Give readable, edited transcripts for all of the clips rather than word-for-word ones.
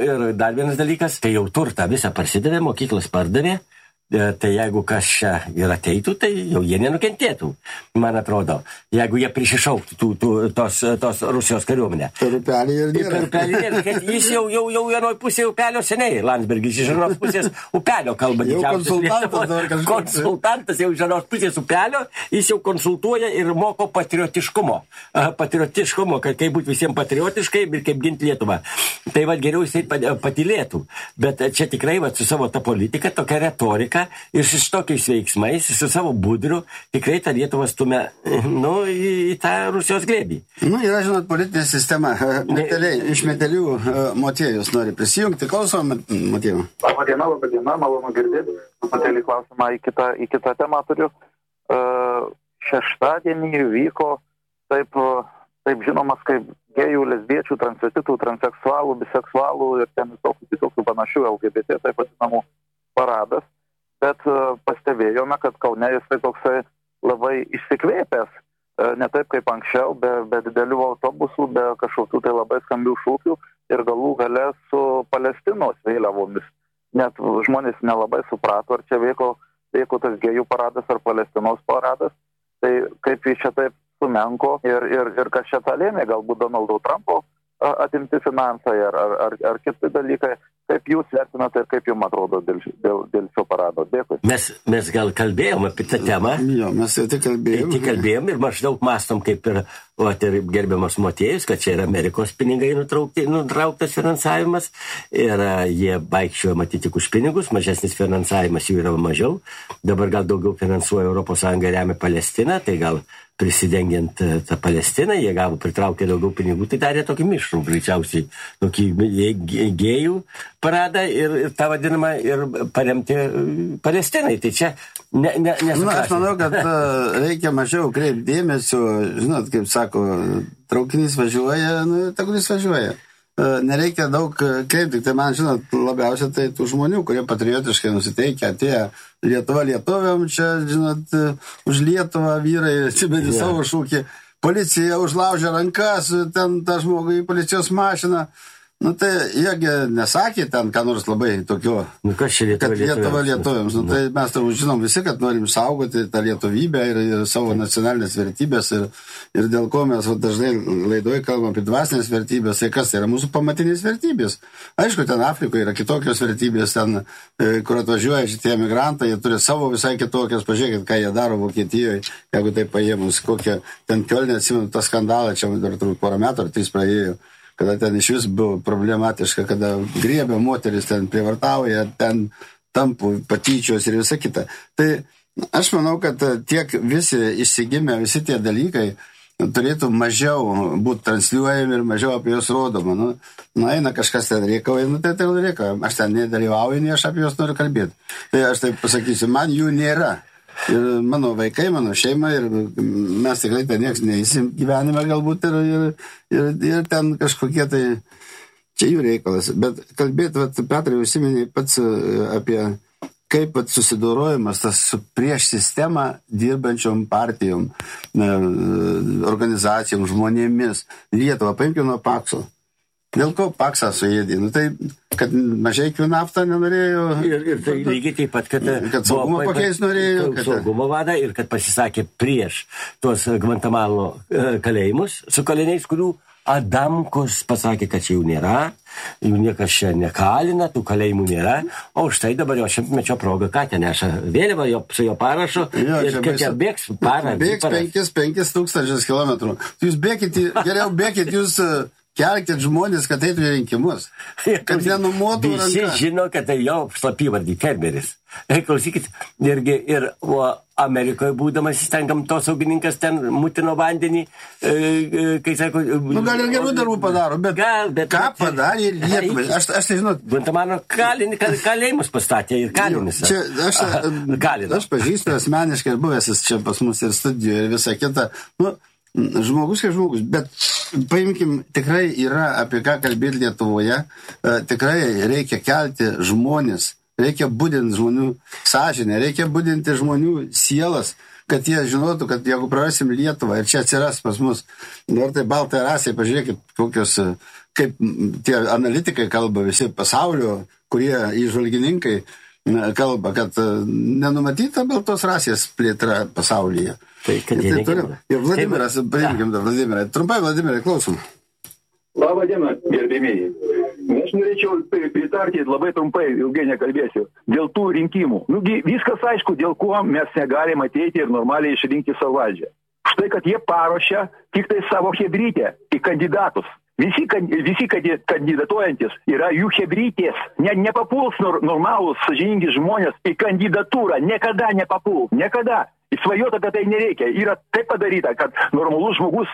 ir dar vienas dalykas, tai jau turtą visą parsidavė, mokyklas pardavė. Tai jeigu kas čia ir ateitų, tai jau jie nenukentėtų, man atrodo, jeigu jie prisišauktų tos Rusijos kariuomenę. Per upelį ir nėra. Jis jau vienoj pusėje upelio seniai, Landsbergis iš vienos pusės upelio kalba. Jau konsultantas jau iš vienos pusės upelio, jis jau konsultuoja ir moko patriotiškumo, kaip būti visiems patriotiškai ir kaip ginti Lietuvą. Tai va, geriau jisai patylėtų, bet čia tikrai va, su savo ta politika, tokia retorika, ir su tokiais veiksmais, su savo budriu, tikrai tą Lietuvą stumia į tą Rusijos glėbį. Yra, žinot, politinė sistema. Iš Metelių Motiejus nori prisijungti. Klausom, Motiejų. Labadiena, malonu girdėti. Truputėlį klausimą į kitą temą turiu. Šeštadienį vyko taip žinomas kaip gėjų, lesbiečių, transvestitų, transseksualų, biseksualų ir ten visokių panašių LGBT, taip vadinamų paradas. Bet pastebėjome, kad Kaune jisai toksai labai išsikvėpęs, ne taip kaip anksčiau, be didelių autobusų, be kažkokių tai labai skambių šūkių ir galų gale su Palestinos vėliavomis. Net žmonės nelabai suprato, ar čia vyko tas gėjų paradas ar Palestinos paradas. Tai kaip jis čia taip sumenko ir kas čia tą lėmė, galbūt Donaldo Trumpo atimti finansai ar kiti dalykai. Kaip jūs vertinate ir kaip jums atrodo dėl šio parado? Dėkui. Mes gal kalbėjom apie tą temą. Jo, mes jau tik kalbėjom ir maždaug mastom kaip ir gerbiamas Motiejus, kad čia yra Amerikos pinigai nutrauktas finansavimas ir jie vaikščiojo matyti tik už pinigus, mažesnis finansavimas jų yra mažiau. Dabar gal daugiau finansuoja ES remia Palestiną, tai gal prisidengiant tą Palestiną, jie gavo pritraukti daugiau pinigų, tai darė tokį mišrų, greičiausiai, tokį gėjų paradą ir tą vadinamą ir paremti Palestinai. Tai čia aš manau, kad reikia mažiau kreipti dėmesio, žinot, kaip sako, traukinys važiuoja, tegul jis važiuoja. Nereikia daug kreipti, tai man, žinot, labiausia tai tų žmonių, kurie patriotiškai nusiteikia, atėjo Lietuva lietuviam, čia, žinot, už Lietuvą vyrai atsibėdė savo šūkį, policija užlaužė rankas, ten tą žmogų į policijos mašiną. Tai jiegi nesakė ten, ką nors labai tokio, kad Lietuva lietuviams. Tai mes turbūt žinom visi, kad norim saugoti tą lietuvybę ir savo nacionalinės vertybės ir dėl ko mes dažnai laidoje kalbam apie dvasinės vertybės, tai kas yra mūsų pamatinės vertybės. Aišku, ten Afrikoje yra kitokios vertybės, ten, kur atvažiuoja šitie emigrantai, jie turi savo visai kitokias, pažiūrėkit, ką jie daro Vokietijoje, jeigu tai paėmus, kokią ten Kiolne, atsimenu tą skandalą, čia dar turbūt porą metų ar 3 praėjo, kada ten iš vis buvo problematiška, kada griebė moteris, ten prievartauja, ten tampų patyčios ir visa kita. Tai aš manau, kad tiek visi išsigimę, visi tie dalykai turėtų mažiau būti transliuojami ir mažiau apie juos rodoma. Eina kažkas ten rėkauja, tai rėkauja. Aš ten nedalyvauju, nei aš apie juos noriu kalbėti. Tai aš taip pasakysiu, man jų nėra. Ir mano vaikai, mano šeima, ir mes tikrai ten nieks neįsim gyvenime galbūt ir ten kažkokie tai čia jų reikalas. Bet kalbėti, Petrai, užsiminė pats apie kaip susidorojimas tas prieš sistemą dirbančiom partijom, organizacijom, žmonėmis. Lietuvą, paimkime nuo Pakso. Dėl ko Paksą suėdė? Tai, kad Mažeikių naftą nenorėjo. Ir tai lygiai taip pat, kad saugumo pakeis norėjo. Saugumo vadą ir kad pasisakė prieš tuos Gvantamalo kalėjimus su kaliniais, kurių Adamkus pasakė, kad čia jų nėra, jų niekas čia nekalina, tų kalėjimų nėra, o už tai dabar jo 100-mečio proga, ką ten neša vėliavą su jo parašu ir kad čia bėgs parą. Bėgs 5,000 kilometrų. Jūs bėkit, geriau bėkit, jūs kelkit žmonės, kad eitų į rinkimus. Kad nenumuotų ranką. Visi žino, kad tai jo slapyvardį fermeris. Klausykit, ir Amerikoje būdamas jis ten gamtosaugininkas ten mutino vandenį, kai sako... gal ir gerų darbų padaro, bet ką padarė Lietuvai? Aš žinot... Guantamano kalėjimus pastatė ir kalinius. Aš pažįstu asmeniškai ir buvęs čia pas mus ir studijoje ir visą kitą. Žmogus kaip žmogus, bet paimkim, tikrai yra apie ką kalbėti Lietuvoje, tikrai reikia kelti žmonės. Reikia budinti žmonių sąžinę, reikia budinti žmonių sielas, kad jie žinotų, kad jeigu prarasim Lietuvą ir čia atsiras pas mus, ar tai baltai rasai, pažiūrėkit, kokios, kaip tie analitikai kalba, visi pasaulio, kurie įžvalgininkai kalba, kad nenumatyta baltos rasės plėtra pasaulyje. Tai kad jie negirdė. Ir Vladimiras, paimkim Vladimirai. Trumpai, Vladimirai, klausom. Labą dieną, gerbėmėjai. Aš norėčiau pritarti labai trumpai, ilgai nekalbėsiu, dėl tų rinkimų. Viskas aišku, dėl ko mes negalim ateiti ir normaliai išrinkti savo valdžią. Štai, kad jie paruošia tik tai savo hebrytę į kandidatus. Visi kandidatuojantis yra jų hebrytės. Nepapuls normalūs, sąžiningi žmonės į kandidatūrą. Niekada nepapuls. Niekada. Svajoti apie tai nereikia. Yra taip padaryta, kad normalus žmogus,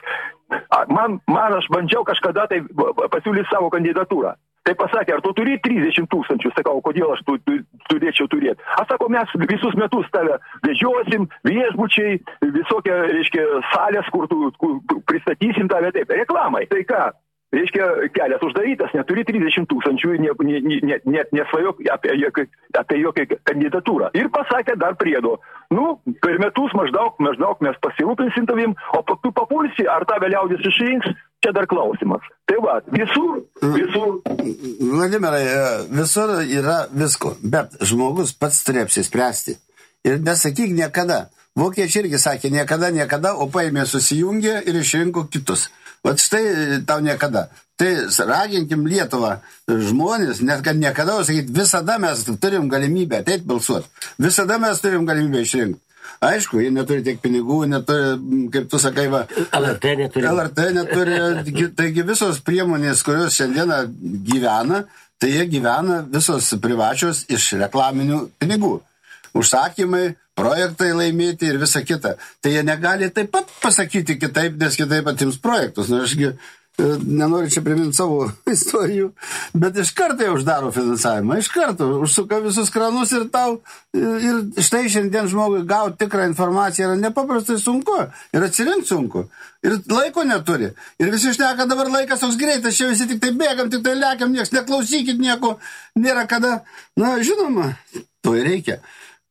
aš bandžiau kažkada tai pasiūlyti savo kandidatūrą. Tai pasakė, ar tu turi 30 000, sakau, kodėl aš turėčiau turėti. Aš sakau, mes visus metus tave vežiosim, viešbučiai, visokie, reiškia, salės, kur tu pristatysim tave taip, reklamai. Tai ką? Reiškia, kelias uždarytas, neturi 30 000, net nesvajok apie jokią kandidatūrą. Ir pasakė dar priedo. Per metus maždaug mes pasirūpinsim tavim, o tu papulsi, ar tave liaudis išrinks, čia dar klausimas. Tai va, visur. Vladimirai, visur yra visko, bet žmogus pats turi apsispręsti. Ir nesakyk niekada. Vokiečiai irgi sakė niekada, o paėmė susijungė ir išrinko kitus. Vat štai tau niekada. Tai raginkim Lietuvą žmonės, net kad niekada, o sakyti, visada mes turim galimybę ateit balsuoti. Visada mes turim galimybę išrinkti. Aišku, jie neturi tiek pinigų, neturi, kaip tu sakai, LRT neturi. Taigi visos priemonės, kurios šiandieną gyvena, tai jie gyvena visos privačios iš reklaminių pinigų. Užsakymai, projektai laimėti ir visa kita. Tai jie negali taip pat pasakyti kitaip, nes kitaip atims projektus. Ašgi nenoriu čia priminti savo istorijų, bet iš karto jau uždaro finansavimą. Iš karto užsuka visus kranus ir tau. Ir štai šiandien žmogui gauti tikrą informaciją yra nepaprastai sunku. Ir atsirinkti sunku. Ir laiko neturi. Ir visi šneka dabar laikas toks greitas, čia visi tik tai bėgam, tik tai lekiam, nieks neklausykit nieko, nėra kada. Žinoma, to ir reikia.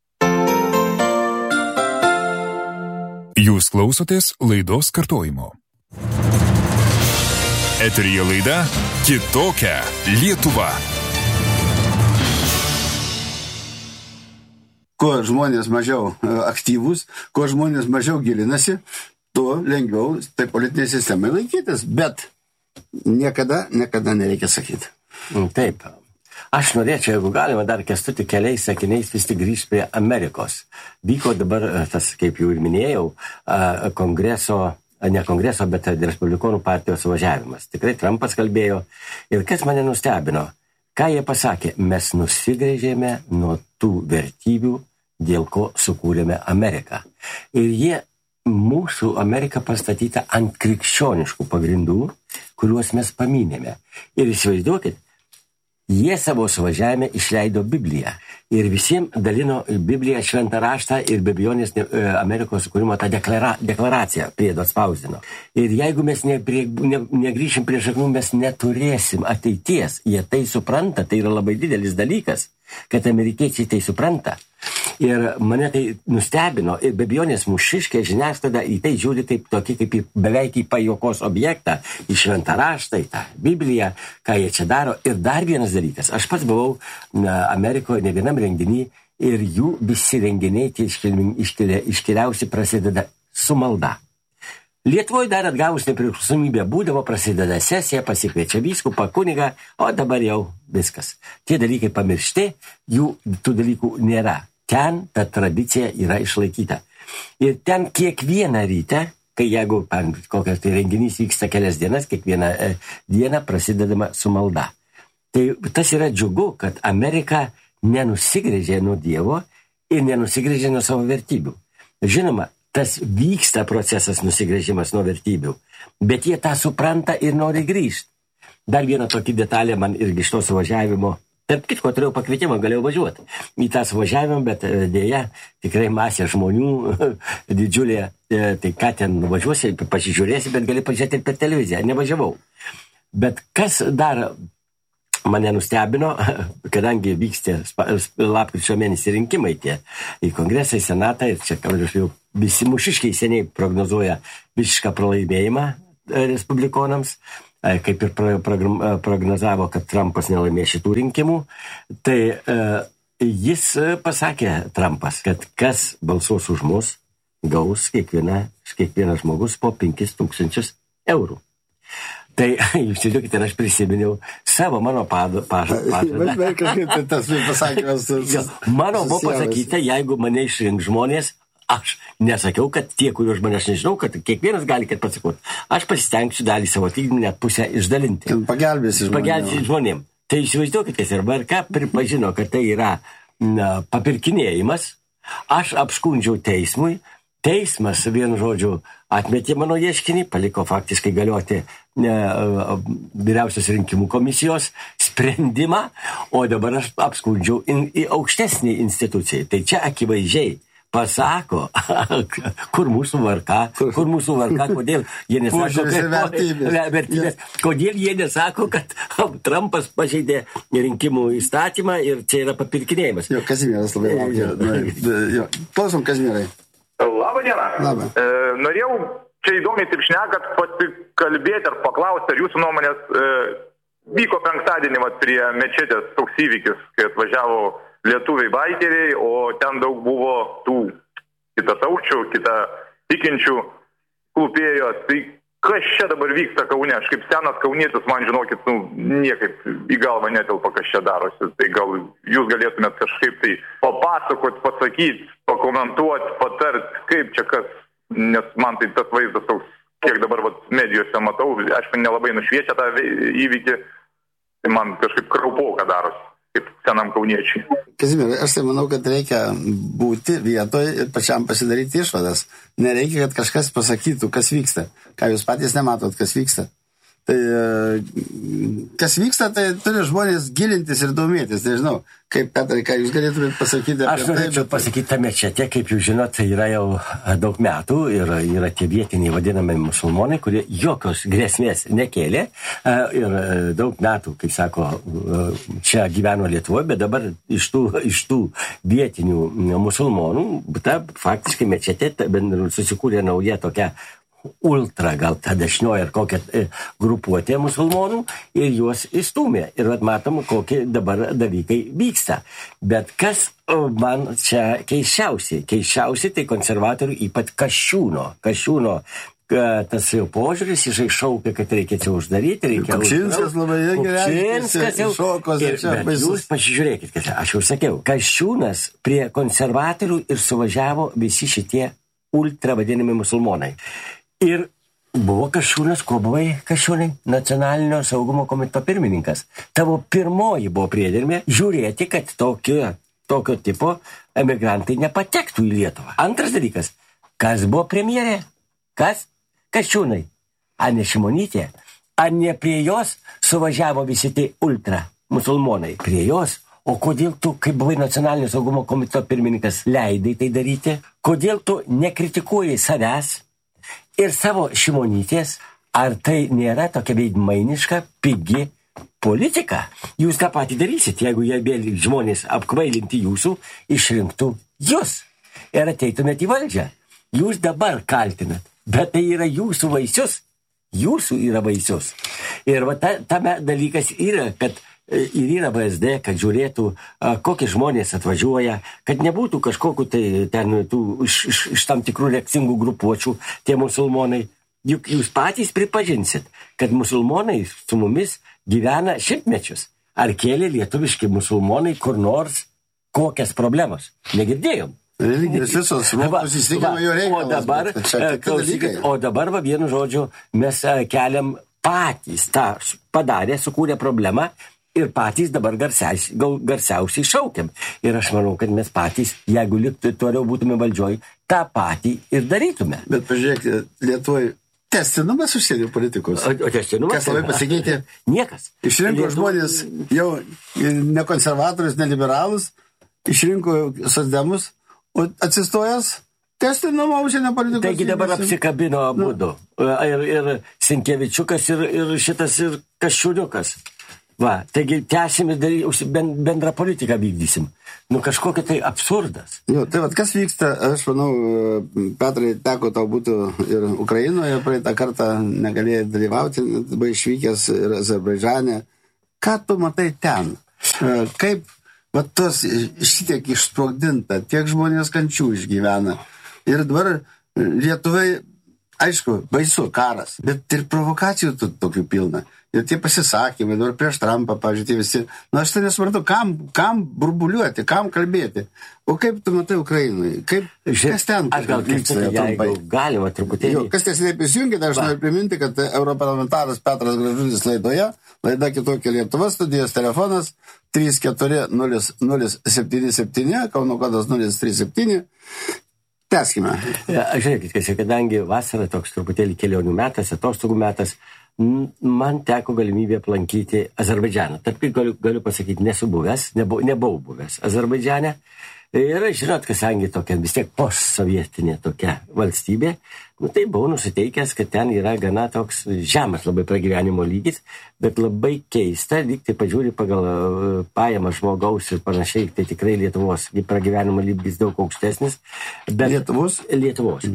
Jūs klausotės laidos kartojimo. Eteryje laida Kitokia Lietuva. Kuo žmonės mažiau aktyvūs, kuo žmonės mažiau gilinasi, tuo lengviau tai politinė sistemai laikytis. Bet niekada nereikia sakyti. Taip. Aš norėčiau, jeigu galima, dar Kęstutį keliais sakiniais vis tik grįžti prie Amerikos. Vyko dabar tas, kaip jau ir minėjau, ne kongreso, bet Respublikonų partijos suvažiavimas. Tikrai Trumpas kalbėjo. Ir kas mane nustebino, ką jie pasakė, mes nusigręžėme nuo tų vertybių, dėl ko sukūrėme Ameriką. Ir jie mūsų Amerika pastatyta ant krikščioniškų pagrindų, kuriuos mes paminėme. Ir įsivaizduokit, jie savo suvažiavime išleido Bibliją ir visiems dalino Bibliją, šventą raštą ir be abejonės Amerikos sukūrimo tą deklaraciją priedo atspausdino. Ir jeigu mes negrįšim prie šaknų, mes neturėsim ateities. Jie tai supranta, tai yra labai didelis dalykas, kad amerikiečiai tai supranta. Ir mane tai nustebino ir be abejonės mūšiškė žiniasklaida į tai žiūri kaip beveik į pajuokos objektą, į šventą raštą, į tą Bibliją, ką jie čia daro. Ir dar vienas dalykas, aš pats buvau Amerikoje ne vienam renginį ir jų visi renginiai tie iškiliausi prasideda su malda. Lietuvoje dar atgavus nepriklausomybę būdavo, prasideda sesija, pasikviečia vyskupą, kunigą, o dabar jau viskas. Tie dalykai pamiršti, tų dalykų nėra. Ten ta tradicija yra išlaikyta. Ir ten kiekvieną rytą, kai jeigu kokias tai renginys vyksta kelias dienas, kiekvieną dieną prasidedama su malda. Tai tas yra džiugu, kad Amerika nenusigrėžė nuo Dievo ir nenusigrėžė nuo savo vertybių. Žinoma, tas vyksta procesas nusigrėžimas nuo vertybių, bet jie tą supranta ir nori grįžti. Dar viena tokia detalė man irgi iš to suvažiavimo. Tarp kitko, turėjau pakvietimą, galėjau važiuoti į tą suvažiavimą, bet dėja, tikrai masė žmonių, didžiulė, tai ką ten nuvažiuosi, pasižiūrėsi, bet gali pažiūrėti ir per televiziją, nevažiavau. Bet kas dar mane nustebino, kadangi vyksta lapkričio mėnesį rinkimai tie į kongresą, į senatą, ir čia jau visi mūšiškiai seniai prognozuoja visišką pralaimėjimą respublikonams, kaip ir prognozavo, kad Trumpas nelaimės šitų rinkimų. Tai jis pasakė, Trumpas, kad kas balsuos už mus, gaus kiekvienas žmogus po 5,000 eurų. Tai jūs įsivaizduokite, ir aš prisiminiau mano pažadą. Mano buvo pasakyta, jeigu mane išrink žmonės, aš nesakiau, kad tie, kurių už mane aš nežinau, kad kiekvienas gali, kad pasakot. Aš pasistengsiu dalį savo atlyginimą net pusę išdalinti. Pagelbėsi žmonėm. Tai įsivaizduokite, ir VRK pripažino, kad tai yra papirkinėjimas. Aš apskundžiau teismui. Teismas, vienu žodžiu, atmetė mano ieškinį, paliko faktiškai galioti vyriausios rinkimų komisijos sprendimą, o dabar aš apskundžiau į aukštesnį instituciją. Tai čia akivaizdžiai pasako, kur mūsų VRK, kodėl jie nesako, vertybės, kodėl jie nesako, kad Trumpas pažeidė rinkimų įstatymą ir čia yra papirkinėjimas. Jo, Kazimieras labai laukia. Klausom, Kazimierai. Labą dieną. Labą. Norėjau čia įdomiai taip šnekat pasikalbėti ar paklausti, ar jūsų nuomonės vyko penktadienį prie mečetės toks įvykis, kai atvažiavo lietuviai baikeriai, o ten daug buvo tų kitataučių, tikinčių klūpėjo. Tai kas čia dabar vyksta Kaune? Aš kaip senas kaunietis, man žinokit, niekaip į galvą netelpa, kas čia darosi. Tai gal jūs galėtumėt kažkaip tai papasakot, pasakyti, pakomentuoti, patart, kaip čia kas, nes man tai tas vaizdas toks, kiek dabar medijose matau, aišku, nelabai nušviečia tą įvykį, tai man kažkaip kraupoka darosi, kaip senam kauniečiai. Kazimierai, aš tai manau, kad reikia būti vietoje ir pačiam pasidaryti išvadas. Nereikia, kad kažkas pasakytų, kas vyksta. Ką jūs patys nematot, kas vyksta. Tai kas vyksta, tai turi žmonės gilintis ir domėtis. Tai žinau, kaip Petrai, ką jūs galėtumėte pasakyti apie Aš norėčiau pasakyti tą mečetę, kaip jūs žinot, tai yra jau daug metų ir yra tie vietiniai vadinami musulmonai, kurie jokios grėsmės nekėlė ir daug metų, kaip sako, čia gyveno Lietuvoje, bet dabar iš tų vietinių musulmonų, faktiškai mečetė susikūrė nauja tokia ultra, gal ta dešinioji ar kokia grupuotė musulmonų ir juos įstūmė. Ir matom, kokie dabar dalykai vyksta. Bet kas man čia keisčiausiai, tai konservatorių, ypač Kasčiūno tas jau požiūris, jisai šaukia, kad reikia čia uždaryti. Kupčinskas labai gerai. Bet jūs pasižiūrėkit, kad aš jau sakiau, Kasčiūnas prie konservatorių ir suvažiavo visi šitie ultra vadinami musulmonai. Ir buvo Kasčiūnas, ko buvai Kasčiūnai? Nacionalinio saugumo komiteto pirmininkas. Tavo pirmoji buvo priedermė žiūrėti, kad tokio tipo emigrantai nepatektų į Lietuvą. Antras dalykas, kas buvo premjerė? Kas? Kasčiūnai. Ar ne Šimonytė? Ar ne prie jos suvažiavo visi tai ultra musulmonai? Prie jos? O kodėl tu, kaip buvai nacionalinio saugumo komiteto pirmininkas, leidai tai daryti? Kodėl tu nekritikuoji savęs ir savo Šimonytės? Ar tai nėra tokia veidmainiška, pigi politika? Jūs tą patį darysit, jeigu jie vėl žmonės apkvailinti jūsų, išrinktų jūs ir ateitumėt į valdžią. Jūs dabar kaltinat, bet tai yra jūsų vaisius. Jūsų yra vaisius. Ir tame dalykas yra, kad ir yra VSD, kad žiūrėtų, kokie žmonės atvažiuoja, kad nebūtų kažkokiu tai ten iš tam tikrų reakcingų grupuočių tie musulmonai. Juk jūs patys pripažinsit, kad musulmonai su mumis gyvena šimtmečius. Ar kėlė lietuviški musulmonai kur nors kokias problemas? Negirdėjom. Religijos visos žmogus įsitikinimo jo reikalas. O dabar vienu žodžiu mes keliam patys tą padarė, sukūrė problemą. Ir patys dabar garsiausiai šaukiam. Ir aš manau, kad mes patys, jeigu toliau būtume valdžioj, tą patį ir darytume. Bet pažiūrėkite, Lietuvoje tęstinumas užsienio politikos. O tęstinumas? Kas labai pasikeitė? Niekas. Išrinko žmonės jau ne konservatorius, ne liberalus, išrinko socdemus, o atsistojęs tęstinumą užsienio politikos. Taigi dabar apsikabino abudu. Ir Sinkevičiukas, ir šitas, ir Kasčiūniukas. Va, taigi tęsim ir bendrą politiką vykdysim. Nu, kažkokia tai absurdas. Jo, tai vat, kas vyksta, aš manau, Petrai, teko tau būtų ir Ukrainoje, praeitą kartą negalėjai dalyvauti, buvai išvykęs ir Azerbaidžane. Ką tu matai ten? Kaip vat, tos šitiek išsprogdinta, tiek žmonės kančių išgyvena. Ir dabar Lietuvai, aišku, baisu karas, bet ir provokacijų tokių pilna. Ir tie pasisakymai, dabar prieš Trumpą, pavyzdžiui, tie visi. Na, aš tai nesupratau, kam burbuliuoti, kam kalbėti. O kaip tu matai Ukrainai? Kas ten vyksta? Jeigu galima truputėlį. Jo, kas tiesiai prisijungė, aš noriu priminti, kad europarlamentaras Petras Gražulis laidoje, laida Kitokia Lietuva, studijos telefonas 340077, Kauno kodas 037. Tęskime. Žiūrėkit, kadangi vasara toks truputėlį kelionių metas, atostogų metas, man teko galimybė aplankyti Azerbaidžaną. Tarp galiu pasakyti, nesu buvęs, nebuvau buvęs Azerbaidžane. Ir žinot, kadangi tokia vis tiek postsovietinė tokia valstybė, tai buvau nusiteikęs, kad ten yra gana toks žemas labai pragyvenimo lygis, bet labai keista, lyg tai pažiūri pagal pajamą žmogaus ir panašiai, tai tikrai Lietuvos pragyvenimo lygis daug aukštesnis. Bet, Lietuvos? Lietuvos.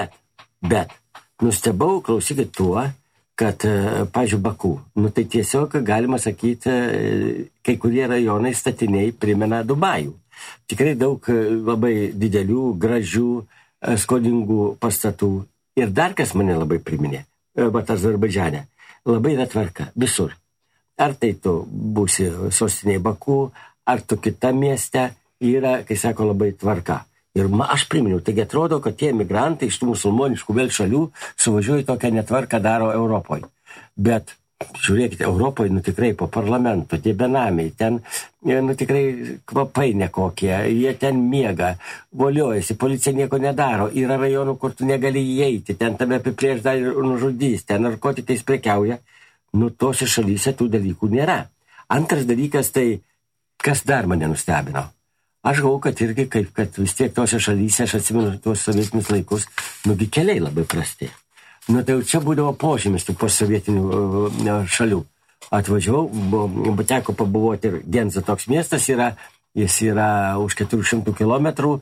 Bet, nustebau, klausykit tuo, kad, pažiūrėjau, Baku, tai tiesiog galima sakyti, kai kurie rajonai statiniai primena Dubajų. Tikrai daug labai didelių, gražių, skolingų pastatų. Ir dar kas mane labai priminė, bet Azerbaidžane, labai yra tvarka visur. Ar tai tu būsi sostinėje Baku, ar tu kitą mieste, yra, kai sako, labai tvarka. Ir aš priminiau, taigi atrodo, kad tie emigrantai iš tų musulmoniškų vėl šalių suvažiuoja tokią netvarką daro Europoje. Bet žiūrėkite, Europoje, tikrai po parlamento, tie benamiai, ten, tikrai kvapai nekokie, jie ten miega, voliojasi, policija nieko nedaro, yra rajonų, kur tu negali įeiti, ten tave apiplėš dar ir nužudys, ten narkotikais prekiauja, tose šalyse tų dalykų nėra. Antras dalykas, tai kas dar mane nustebino? Aš galvoju, kad irgi, kad vis tiek tose šalyse, aš atsimenu tuos sovietinius laikus, keliai labai prasti. Tai jau čia būdavo požymis tų postsovietinių šalių. Atvažiavau, teko pabuvoti ir Genza toks miestas yra, jis yra už 400 kilometrų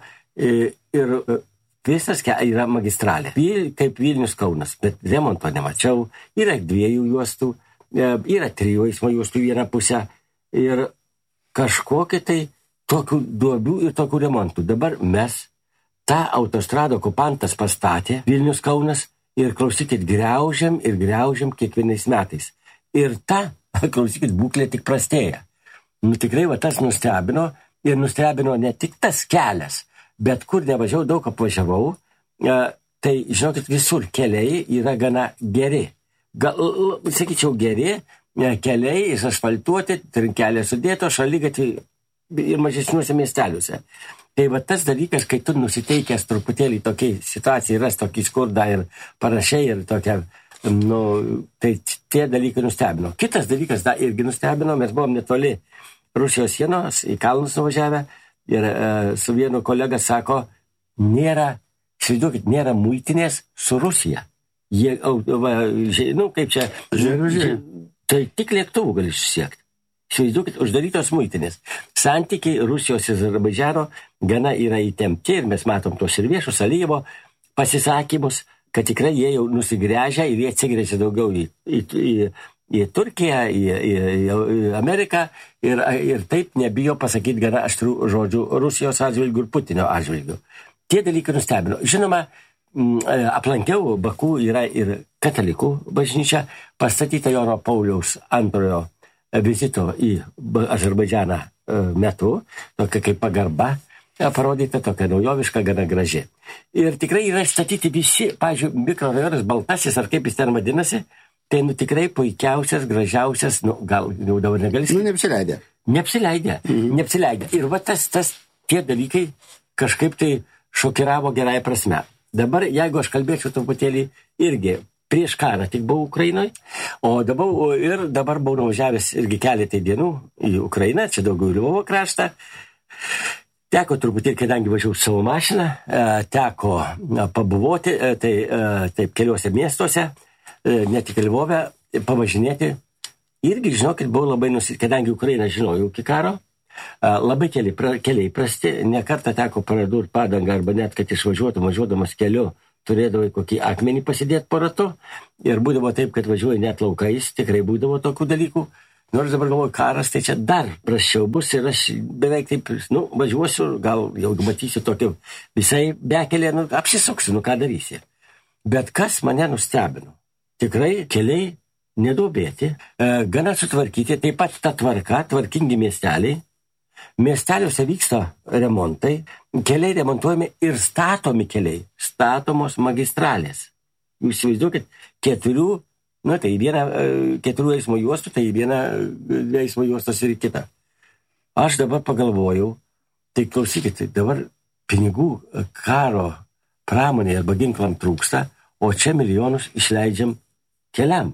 ir visas yra magistralė. Kaip Vilnius Kaunas, bet remonto nemačiau. Yra 2 juostų, yra 3 eismo juostų vieną pusę ir kažkokie tai tokių duobių ir tokių remontų. Dabar mes tą autostradą okupantas pastatė, Vilnius Kaunas, ir klausykit, griaužiam kiekvienais metais. Ir ta, klausykit, būklė tik prastėja. Tikrai tas nustebino, ir nustebino ne tik tas kelias, bet kur nevažiavau, daug apvažiavau, tai, žinokit, visur keliai yra gana geri. Sakyčiau, geri keliai, asfaltuoti, trinkelė sudėto, šaligatviai ir mažesniuose miesteliuose. Tai tas dalykas, kai tu nusiteikęs truputėlį tokiai situacijai, ras tokį skurdą ir panašiai, ir tokia, tai tie dalykai nustebino. Kitas dalykas irgi nustebino, mes buvom netoli Rusijos sienos, į kalnus nuvažiavę, ir su vienu kolega sako, nėra muitinės su Rusija. Jie, kaip čia, tai tik lėktuvų gali susiekti. Įsivaizduokit, uždarytos muitinės. Santykiai Rusijos ir Azerbaidžano gana yra įtempti ir mes matom tos ir viešus Alijevo pasisakymus, kad tikrai jie jau nusigręžia ir jie atsigręžia daugiau į Turkiją, į Ameriką ir taip nebijo pasakyti gana aštrių žodžių Rusijos atžvilgių ir Putino atžvilgių. Tie dalykai nustebino. Žinoma, aplankiau, Baku yra ir katalikų bažnyčia, pastatyta Jono Pauliaus antrojo vizito į Azerbaidžaną metu, tokia kaip pagarba, parodyta tokia naujoviška, gana graži. Ir tikrai yra statyti visi, pavyzdžiui, mikrorajonas Baltasis, ar kaip jis ten vadinasi, tai tikrai puikiausias, gražiausias, gal jau dabar negali. Neapsileidė. Ir tie dalykai kažkaip tai šokiravo gerąją prasme. Dabar, jeigu aš kalbėčiau truputėlį irgi, prieš karą tik buvau Ukrainoje, o dabar buvau nuvažiavęs irgi keletą dienų į Ukrainą, čia daugiau Lvovo kraštą. Teko truputį, kadangi važiavau savo mašiną, teko pabuvoti, taip keliuose miestuose, ne tik Lvove, pavažinėti. irgi, žinokit, buvau labai kadangi Ukrainą žinojau iki karo, labai keliai prasti, ne kartą teko paradurti padangą arba net, kad važiuodamas keliu, turėdavai kokį akmenį pasidėti po ratu ir būdavo taip, kad važiuoji net laukais, tikrai būdavo tokių dalykų. Nors dabar galvoju, karas, tai čia dar prasčiau bus ir aš beveik taip, važiuosiu, gal jau matysiu tokį visai bekelį, apsisuksiu, ką darysi. Bet kas mane nustebino? Tikrai keliai neduobėti, gana sutvarkyti, taip pat ta tvarka, tvarkingi miesteliai. Miesteliuose vyksta remontai, keliai remontuojami ir statomi keliai, statomos magistralės. Jūs įsivaizduokit, 4 eismo juostų, tai viena eismo juostos ir kita. Aš dabar pagalvojau, tai klausykit, dabar pinigų karo pramonė arba ginklam trūksta, o čia milijonus išleidžiam keliam.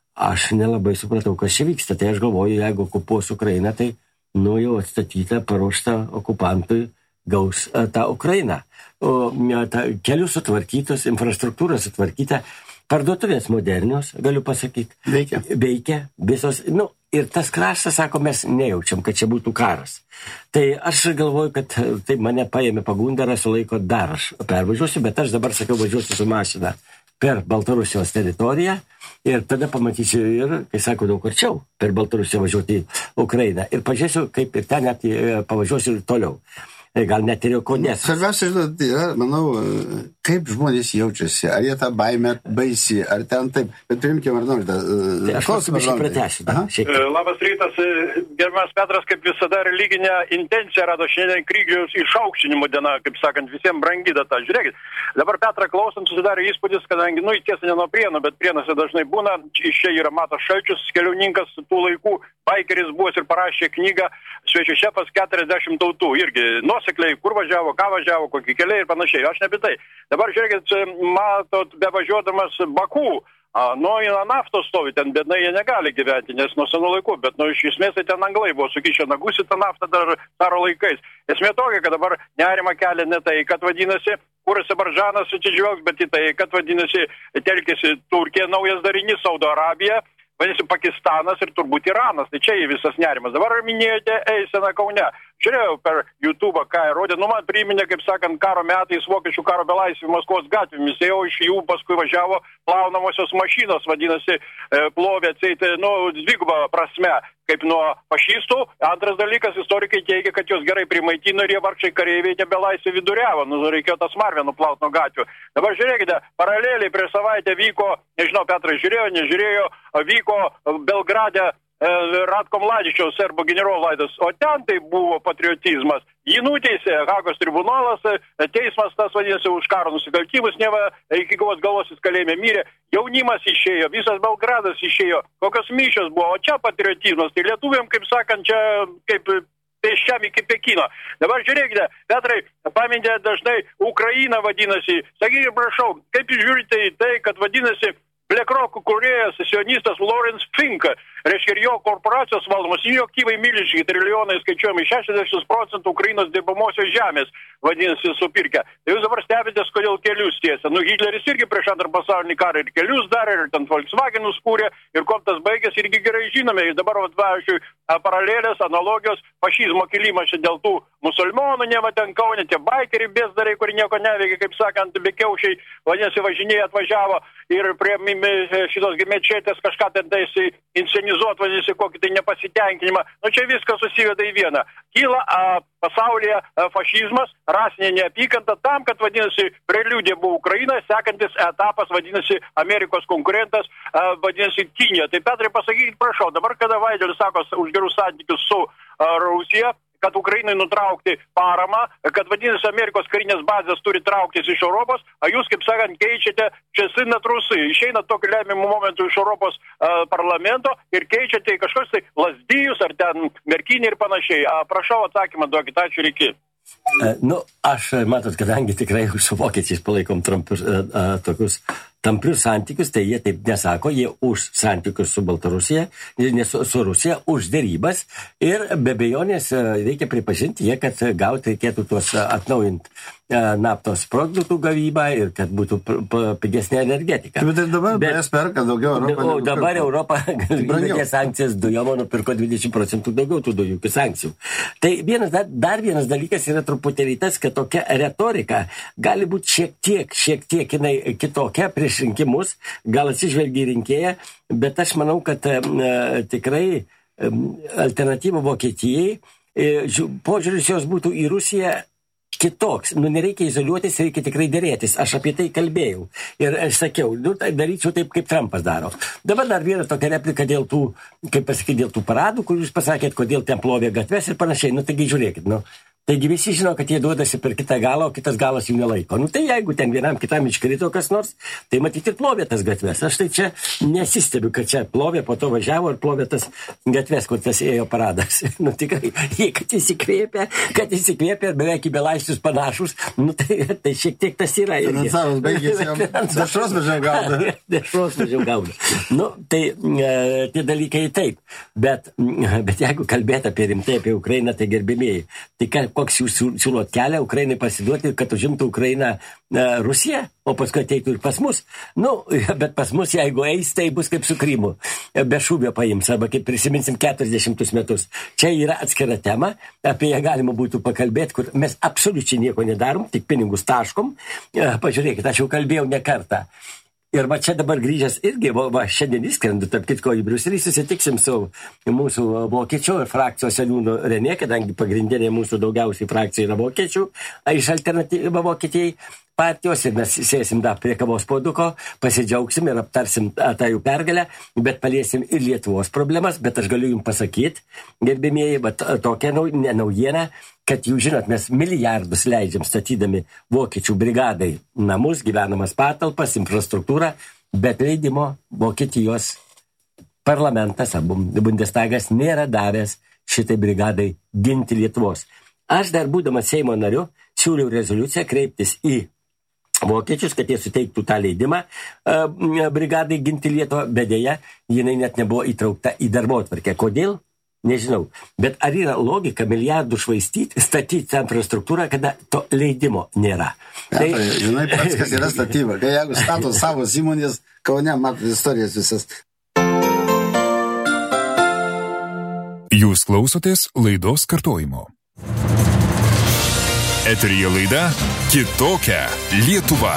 Aš nelabai supratau, kas čia vyksta. Tai aš galvoju, jeigu okupuos Ukrainą, tai jau atstatyta, paruošta okupantui gaus tą Ukrainą. O kelių sutvarkytos, infrastruktūra sutvarkyta, parduotuvės modernios, galiu pasakyti. Veikia visos. Ir tas kraštas, sako, mes nejaučiam, kad čia būtų karas. Tai aš galvoju, kad tai mane paėmė pagunda, rasiu laiko dar aš pervažiuosiu, bet aš dabar sakiau, važiuosiu su mašina per Baltarusijos teritoriją ir tada pamatysiu ir, kai sako, daug arčiau per Baltarusiją važiuoti į Ukrainą. Ir pažiūrėsiu, kaip ir ten net pavažiuosiu ir toliau. Gal net ir jau kodės. Svarbiausia, žinot, yra, manau, kaip žmonės jaučiasi, ar jie tą baimę baisi, ar ten taip. Bet priimkime, ar norite. Aš klausimą pratęsiu. Labas rytas, gerbiamas Petras, kaip visada religinė intencija rado šiandien kryžiaus išaukštinimo diena, kaip sakant, visiems brangi data. Žiūrėkit, dabar Petrą klausant susidarė įspūdis, kadangi, tiesa ne nuo Prienų, bet Prienuose dažnai būna, iš čia yra Matas Šalčius, keliauninkas tų laikų, baikeris buvęs ir parašė knygą Svečių šefas 40 tautų, irgi nuosekliai, kur važiavo, ką važiavo, kokį keliai ir panašiai. Aš ne apie tai. Dabar žiūrėkit, matot, bevažiuodamas Baku, naftos stovi, ten bednai jie negali gyventi, nes nuo senų laikų, bet iš esmės tai ten anglai buvo sukišę nagus į tą naftą dar karo laikais. Esmė tokia, kad dabar nerima kelia ne tai, kad vadinasi, kur Azerbaidžanas atsižvelgs, bet į tai, kad vadinasi, telkėsi Turkija, naujas darinys, Saudo Arabija, vadinasi, Pakistanas ir turbūt Iranas. Tai čia visas nerimas. Dabar minėjote eiseną Kaune. Žiūrėjau per YouTube, ką rodė, man priminė, kaip sakant, karo metais vokiečių karo belaisvių Maskvos gatvėmis. Jau iš jų paskui važiavo plaunamosios mašinos, vadinasi, plovė atseit, dvigubą prasme, kaip nuo fašistų. Antras dalykas, istorikai teigia, kad jos gerai primaitino ir jie vargšiai kareiviai nebelaisvė viduriavo. Reikėjo tas marvę nuplaut nuo gatvių. Dabar žiūrėkite, paraleliai prieš savaitę vyko, nežinau, Petras žiūrėjo, nežiūrėjo, vyko Belgrade Ratko Mladičiaus serbų generolo laidas, o ten tai buvo patriotizmas. Jį nuteisė Hagos tribunolas, teismas tas vadinasi už karo nusikaltimus, neva iki galvos jis kalėjime mirė, jaunimas išėjo, visas Belgradas išėjo, kokios mišios buvo, o čia patriotizmas, tai lietuviam, kaip sakant, čia kaip pėsčiam iki Pekino. Dabar žiūrėkite, Petrai, pamintė dažnai Ukraina vadinasi, sakykite, prašau, kaip jūs žiūrite į tai, kad vadinasi BlackRock kūrėjas, sionistas Lawrence Fink, reiškia ir jo korporacijos valdomos, jų aktyvai milžiniški, trilijonai skaičiuojami, 60% Ukrainos dirbamosios žemės, vadinasi, supirkę. Tai jūs dabar stebitės, kodėl kelius tiesia. Hitleris irgi prieš antrą pasaulinį karą ir kelius darė, ir ten Volkswagenus kūrė, ir kuo tas baigėsi, irgi gerai žinome. Ir dabar, pavyzdžiui, paralelės, analogijos, fašizmo kilimas čia dėl tų musulmonų, neva ten Kaune, tie baikeriai bezdariai, kurie nieko neveikia, kaip sakant, bekiaušiai, vadinasi, važinėjai atvažiavo ir prie šitos mečetės kažką ten taisi inscenizuot, vadinasi, kokį tai nepasitenkinimą. Čia viskas susiveda į vieną. Kyla pasaulyje fašizmas, rasinė neapykanta tam, kad, vadinasi, preliudija buvo Ukraina, sekantis etapas, vadinasi, Amerikos konkurentas, vadinasi, Kinija. Tai, Petrai, pasakykit, prašau, dabar, kada Vaidelis sako už gerus santykius su Rusija, kad Ukrainai nutraukti paramą, kad, vadinasi, Amerikos karinės bazės turi trauktis iš Europos, o jūs, kaip sakant, keičiate česinat Rusai, išeina tokiu lemiamu momentu iš Europos parlamento ir keičiate į kažkokius tai Lazdijus ar ten Merkinį ir panašiai. Prašau atsakymą duokit, ačiū ir iki. Aš, matot, kadangi tikrai su vokiečiais palaikom tokius tamprius santykius, tai jie taip nesako, jie už santykius su Baltarusija, nes su Rusija, už derybas ir be abejonės reikia pripažinti, kad gauti reikėtų tuos atnaujinti naftos produktų gavybą ir kad būtų pigesnė energetika. Bet ir dabar mes perka daugiau Europą. O dabar Europa įvedė sankcijas dujom, nupirko 20% daugiau tų dujų iki sankcijų. Tai dar vienas dalykas yra truputėlį tas, kad tokia retorika gali būti šiek tiek jinai kitokia prieš rinkimus, gal atsižvelgia į rinkėją, bet aš manau, kad tikrai alternatyva Vokietijai, požiūris jos būtų į Rusiją kitoks. Nereikia izoliuotis, reikia tikrai dėrėtis. Aš apie tai kalbėjau. Ir aš sakiau, daryčiau taip, kaip Trumpas daro. Dabar dar viena tokia replika dėl tų, kaip pasakyti, dėl tų paradų, kur jūs pasakėt, kodėl ten plovė gatves ir panašiai. Taigi žiūrėkit, Taigi visi žino, kad jie duodasi per kitą galą, o kitas galas jų nelaiko. Tai jeigu ten vienam kitam iškrito kas nors, tai matyti ir plovė tas gatves. Aš tai čia nesistebiu, kad čia plovė, po to važiavo ir plovė tas gatves, kur tas ėjo paradas. Tikrai, kad įsikvėpė ir beveik į belaisvius panašus, tai šiek tiek tas yra. Finansavus baigėsi, dešros mažiau gauda. Tai tie dalykai taip. Bet jeigu kalbėt apie rimtai, apie Ukrainą, tai gerbimieji, tai koks jūs siūlot kelią Ukrainai pasiduoti, kad užimtų Ukrainą Rusija, o paskui ateitų ir pas mus. Bet pas mus, jeigu eis, tai bus kaip su Krymu. Be šūvio paims, arba kaip prisiminsim 40 metus. Čia yra atskira tema, apie ją galima būtų pakalbėti, kur mes absoliučiai nieko nedarom, tik pinigus taškom. Pažiūrėkit, aš jau kalbėjau ne kartą. Ir čia dabar grįžęs irgi, šiandien įskrendu, tarp kitko į Briuselį, susitiksim su mūsų vokiečių ir frakcijos seniūnu Renė, kadangi pagrindinė mūsų daugiausiai frakcija yra vokiečių, iš alternatyva Vokietijai partijos, ir mes sėsim dar prie kavos puoduko, pasidžiaugsim ir aptarsim tą jų pergalę, bet paliesim ir Lietuvos problemas, bet aš galiu jums pasakyti, gerbimieji, tokia naujiena, kad jūs žinot, mes milijardus leidžiam statydami vokiečių brigadai namus, gyvenamas patalpas, infrastruktūrą, bet leidimo Vokietijos parlamentas, Bundestagas nėra davęs šitai brigadai ginti Lietuvos. Aš dar būdamas Seimo nariu siūliau rezoliuciją kreiptis į vokiečius, kad jie suteiktų tą leidimą brigadai ginti Lietuvą, bet dėja, jinai net nebuvo įtraukta į darbotvarkę. Kodėl? Nežinau. Bet ar yra logika milijardų švaistyti, statyti tą infrastruktūrą, kada to leidimo nėra? Žinai, pats, kas yra statyba. Kai jeigu stato savo įmonės, Kaune matot istorijas visas. Jūs klausotės laidos kartojimo. Eteryje laida Kitokia Lietuva.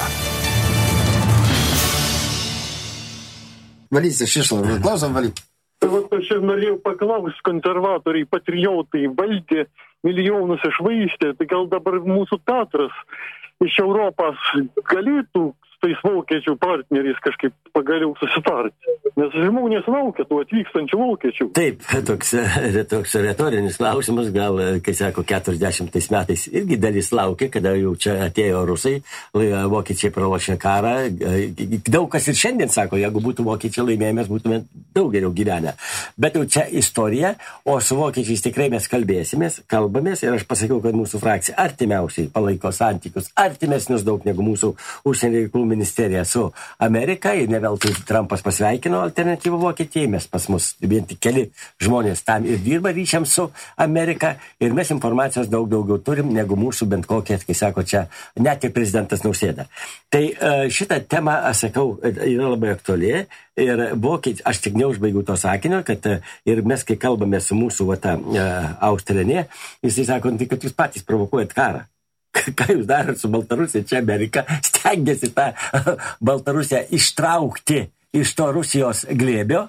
Valys iš išlavų. Klausom, Valy. Aš ir norėjau paklausti, konservatoriai, patriotai valdė, milijonus išvaistė, tai gal dabar mūsų Petras iš Europos galėtų su tais vokiečių partneriais kažkaip pagaliau susitarti? Nes žmonės laukia tų atvykstančių vokiečių. Taip, toks retorinis klausimas, gal, kai sako, 40 metais irgi dalis laukia, kada jau čia atėjo rusai, vokiečiai pralošė karą. Daug kas ir šiandien sako, jeigu būtų vokiečiai laimėję, mes būtume daug geriau gyvenę. Bet jau čia istorija, o su vokiečiais tikrai mes kalbamės ir aš pasakiau, kad mūsų frakcija artimiausiai palaiko santykius, artimesnius daug negu mūsų užsienio reikalų ministerija su Amerika, ir ne veltui Trumpas pasveikino alternatyvą Vokietijai, mes pas mus vien tik keli žmonės tam ir dirba ryšiams su Amerika, ir mes informacijos daug daugiau turim negu mūsų bent kokie, kai sako čia, net ir prezidentas Nausėda. Tai šitą temą, aš sakau, yra labai aktuali, ir aš tik neužbaigiu to sakinio, kad ir mes, kai kalbame su mūsų Austrenė, jisai sako, tai kad jūs patys provokuojat karą. Ką jūs darot su Baltarusija, čia Amerika stengiasi tą Baltarusiją ištraukti iš to Rusijos glėbio.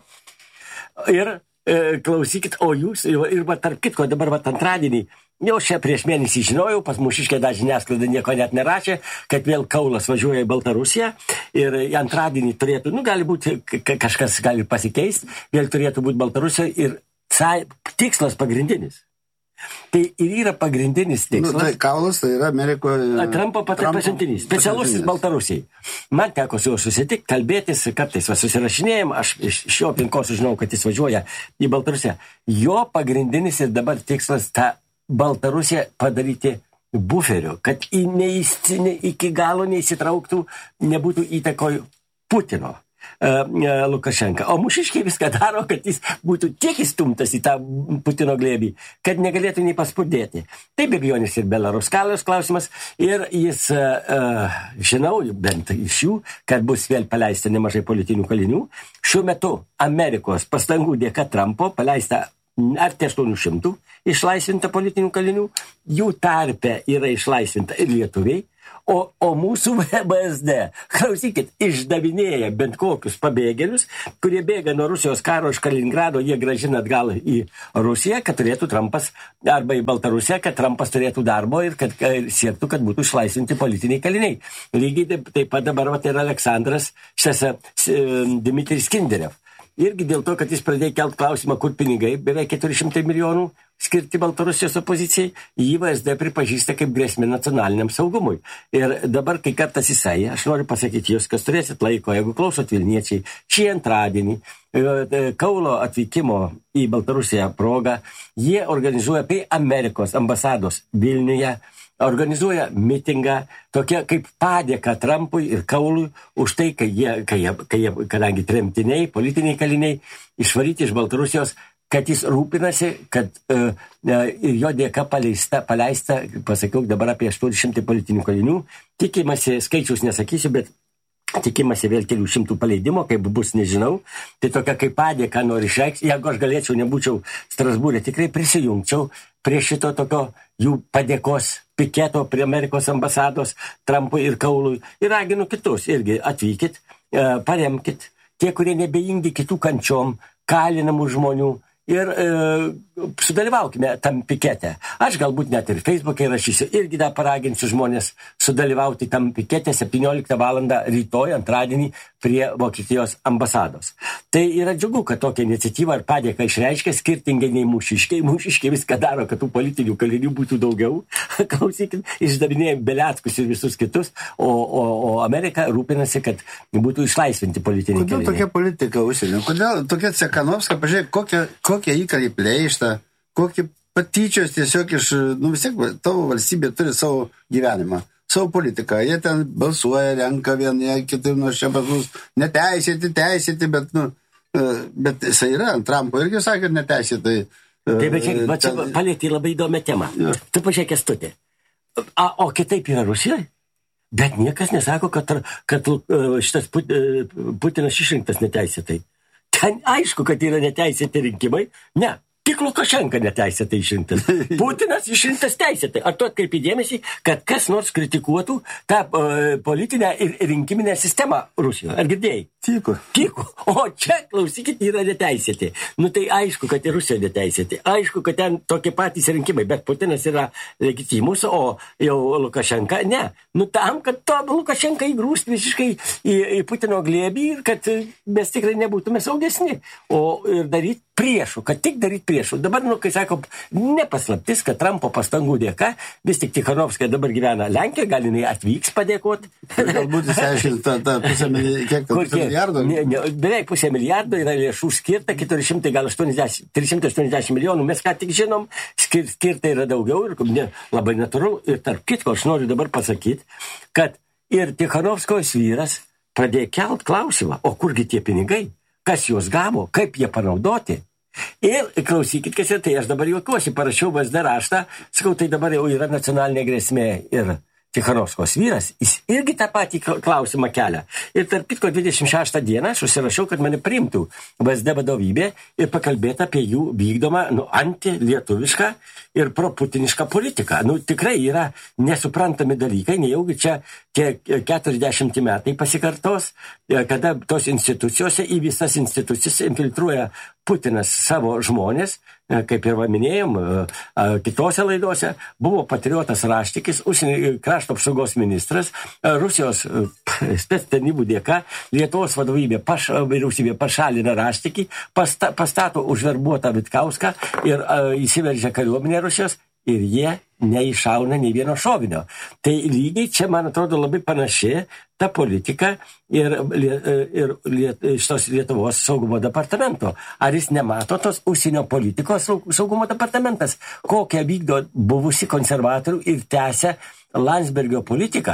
Ir klausykit, o jūs, ir tarp kitko, dabar antradienį, jau čia prieš mėnesį žinojau, pas mūšiškai dar žiniasklaida nieko net nerašė, kad vėl Kaulas važiuoja į Baltarusiją, ir antradienį turėtų, gali būti, kažkas gali pasikeisti, vėl turėtų būti Baltarusijoje, ir tikslas pagrindinis. Tai ir yra pagrindinis tikslas. Tai Kaulas, tai yra Amerikoje. Trumpo pasiuntinys, specialusis Baltarusijai. Man teko su juo susitikti, kalbėtis, kartais susirašinėjom, aš iš jo aplinkos sužinau, kad jis važiuoja į Baltarusiją. Jo pagrindinis ir dabar tikslas tą Baltarusiją padaryti buferiu, kad iki galo neįsitrauktų, nebūtų įtakoj Putino. Lukašenka. O Mūsiškiai viską daro, kad jis būtų tiek įstumtas į tą Putino glėbį, kad negalėtų nei paspurdėti. Tai be abejonės ir Belaruskalijos klausimas. Ir jis, žinau, bent iš jų, kad bus vėl paleista nemažai politinių kalinių. Šiuo metu Amerikos pastangų dėka Trumpo paleista arti 800 išlaisvinta politinių kalinių. Jų tarpe yra išlaisvinta ir lietuviai. O mūsų BSD, klausykit, išdavinėja bent kokius pabėgėlius, kurie bėga nuo Rusijos karo iš Kaliningrado, jie grąžina atgal į Rusiją, kad turėtų Trumpas, arba į Baltarusiją, kad Trumpas turėtų darbo ir kad siektų, kad būtų išlaisvinti politiniai kaliniai. Lygiai taip pat dabar ir Aleksandras, Dmitrijus Kinderev. Irgi dėl to, kad jis pradėjo kelt klausimą, kur pinigai, beveik 400 milijonų skirti Baltarusijos opozicijai, jį VSD pripažįsta kaip grėsmė nacionaliniam saugumui. Ir dabar, kai kartas jisai, aš noriu pasakyti jūs, kas turėsit laiko, jeigu klausot Vilniečiai, šį antradienį, Kaulo atvykimo į Baltarusiją progą, jie organizuoja prie Amerikos ambasados Vilniuje, organizuoja mitingą, tokia kaip padėka Trumpui ir Kaului už tai, kai jie, kadangi tremtiniai, politiniai kaliniai, išvaryti iš Baltarusijos, kad jis rūpinasi, kad ir jo dėka paleista, pasakiau dabar apie 800 politinių kalinių, tikimasi, skaičius nesakysiu, bet tikimasi vėl kelių šimtų paleidimo, kaip bus, nežinau. Tai tokia kaip padėka nori išreikšti. Jeigu aš galėčiau, nebūčiau Strasbūrė, tikrai prisijungčiau prie šito tokio jų padėkos piketo prie Amerikos ambasados Trumpui ir Kaului. Ir raginu kitus irgi atvykit, paremkit tie, kurie nebejingi kitų kančiom, kalinamų žmonių. Ir sudalyvaukime tam pikete. Aš galbūt net ir Facebook'e rašysiu, irgi dar paraginsiu žmonės sudalyvauti tam pikete 17 valandą rytoj, antradienį, prie Vokietijos ambasados. Tai yra džiugu, kad tokia iniciatyva ir padėka išreiškia skirtingai nei Mūsiškiai. Mūsiškiai viską daro, kad tų politinių kalinių būtų daugiau. Klausykit, išdavinėjom Beliackus ir visus kitus, o Amerika rūpinasi, kad būtų išlaisvinti politiniai kaliniai. Kodėl tokia politika užsienio? Kodėl tokia Cekanovska, pažiūrėk, kokie įkariai plėšta, kokie patyčios tiesiog iš, vis tiek tavo valstybė turi savo gyvenimą, savo politiką. Jie ten balsuoja, renka vieni, kiti, čia pas mus neteisėti, bet jisai yra, Trumpo irgi sakė, neteisėtai. Tai bet čia palėtė labai įdomią temą. Ja. Tu pažiūrėk, Kęstuti. O kitaip yra Rusijoje? Bet niekas nesako, kad šitas Putinas išrinktas neteisėtai. Ten aišku, kad yra neteisėti rinkimai. Ne, tik Lukašenka neteisėtai išrinktas. Putinas išrinktas teisėtai. Ar tu atkreipi dėmesį, kad kas nors kritikuotų tą politinę ir rinkiminę sistemą Rusijoje? Ar girdėjai? Tyko. O čia, klausykit, yra neteisėti. Tai aišku, kad ir Rusijoje neteisėti. Aišku, kad ten tokie patys rinkimai, bet Putinas yra legitimus, o jau Lukašenka ne. Tam, kad to Lukašenka įgrūst visiškai į Putino glėbį ir kad mes tikrai nebūtume saugesni. Ir daryti priešų, kad tik daryti priešų. Dabar, kai sako, nepaslaptis, kad Trumpo pastangų dėka, vis tik Tikhanovskaja dabar gyvena Lenkijoje, gal jinai atvyks padėkoti. Galbūt jis aiškina tą pusę milijardo. Beveik pusę milijardo yra lėšų skirta, 380 milijonų. Mes ką tik žinom, skirta yra daugiau ir labai natūralu. Ir tarp kitko, aš noriu dabar pasakyti, kad ir Tikhanovskajos vyras pradėjo kelt klausimą, o kurgi tie pinigai? Kas juos gavo, kaip jie panaudoti. Ir klausykit, kas yra, tai aš dabar juokiuosi, parašiau VSD raštą, sakau, tai dabar jau yra nacionalinė grėsmė ir Tikhanovskos vyras, jis irgi tą patį klausimą kelia. Ir tarp kitko 26 dieną aš užsirašiau, kad mane priimtų VSD vadovybė ir pakalbėti apie jų vykdomą antilietuvišką ir proputinišką politiką. Tikrai yra nesuprantami dalykai, nejaugi čia tie 40 metai pasikartos, kada tos institucijose į visas institucijas infiltruoja Putinas savo žmonės, kaip ir minėjom, kitose laidose, buvo patriotas Raštikis, krašto apsaugos ministras, Rusijos spec tarnybų dėka, Lietuvos vyriausybė pašalina Raštikį, pastato užverbuotą Vitkauską ir įsiveržia kariuomenė Rusijos ir jie neišauna nei vieno šovinio. Tai lygiai čia, man atrodo, labai panaši ta politika ir šitos Lietuvos saugumo departamento. Ar jis nemato tos užsienio politikos saugumo departamentas, kokią vykdo buvusi konservatorių ir tęsia Landsbergio politiką?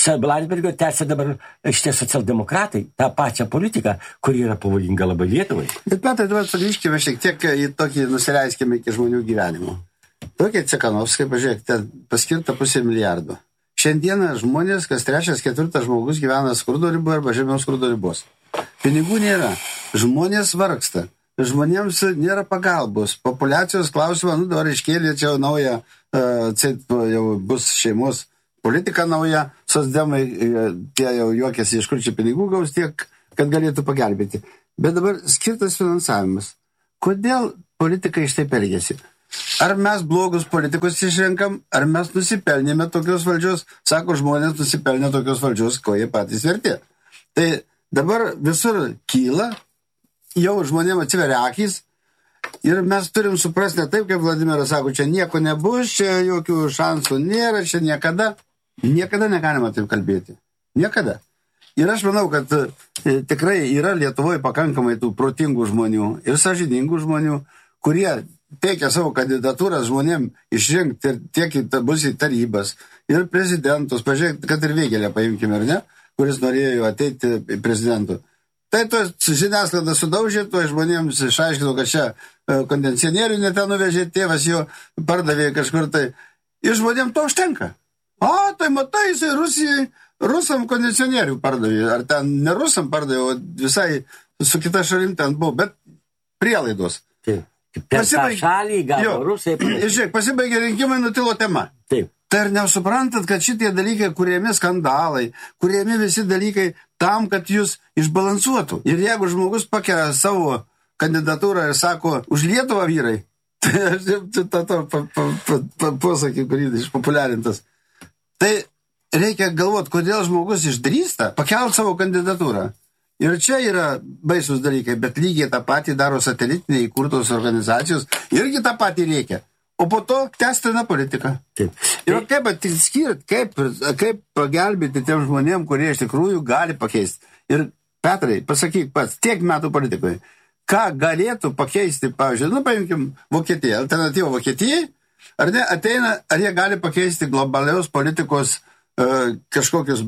Landsbergio tęsia dabar šitie socialdemokratai tą pačią politiką, kuri yra pavojinga labai Lietuvai. Bet metai, dabar sugrįžkime šiek tiek į tokį nusileiskime iki žmonių gyvenimo. Tokie Cekanovskai, pažiūrėk, paskirta 500 milijardų. Šiandieną žmonės, kas 3-4 žmogus gyvena skurdo riboje arba žemiau skurdo ribos. Pinigų nėra. Žmonės vargsta. Žmonėms nėra pagalbos. Populiacijos klausimą, dabar iškėlė čia naują, jau bus šeimos politika nauja, socdemai, tie jau juokėsi, iš kur čia pinigų gaus tiek, kad galėtų pagelbėti. Bet dabar skirtas finansavimas. Kodėl politikai šitaip elgėsi? Ar mes blogus politikus išrenkam, ar mes nusipelnėme tokios valdžios? Sako, žmonės nusipelnė tokios valdžios, ko jie patys vertė. Tai dabar visur kyla, jau žmonėm atsiveria akys ir mes turim suprasti ne taip, kaip Vladimiras sako, čia nieko nebus, čia jokių šansų nėra, čia niekada negalima taip kalbėti. Niekada. Ir aš manau, kad tikrai yra Lietuvoje pakankamai tų protingų žmonių ir sąžiningų žmonių, kurie teikia savo kandidatūras žmonėm išrinkti ir tiek bus į tarybas ir prezidentus, pažiūrėk, kad ir Vėgėlę paimkime, ar ne, kuris norėjo ateiti prezidentu. Tai to žiniasklaida sudaužė, to žmonėms išaiškino, kad čia kondicionierių neten nuvežė, tėvas jo pardavė kažkur tai. Ir žmonėm to užtenka. Tai matai, jisai rusam kondicionierių pardavė, ar ten ne rusam pardavė, o visai su kita šalim ten buvo, bet prielaidos. Taip. Per tą šalį gavo rusai. Žiūrėk, pasibaigė rinkimai, nutilo tema. Taip. Tai ar nesuprantat, kad šitie dalykai, kuriami skandalai, kuriami visi dalykai tam, kad jūs išbalansuotų. Ir jeigu žmogus pakelia savo kandidatūrą ir sako, už Lietuvą vyrai, tai aš posakį, kurį išpopuliarintas. Tai reikia galvoti, kodėl žmogus išdrįsta pakelt savo kandidatūrą. Ir čia yra baisus dalykai, bet lygiai tą patį daro satelitiniai įkurtos organizacijos, irgi tą patį reikia. O po to testina politika. Taip. Ir kaip atskirti, kaip pagelbėti tiem žmonėm, kurie iš tikrųjų gali pakeisti. Ir Petrai, pasakyk pats, tiek metų politikoje, ką galėtų pakeisti, pavyzdžiui, paimkim Vokietiją, alternatyvą Vokietijai, ar ne, ateina, ar jie gali pakeisti globalios politikos kažkokius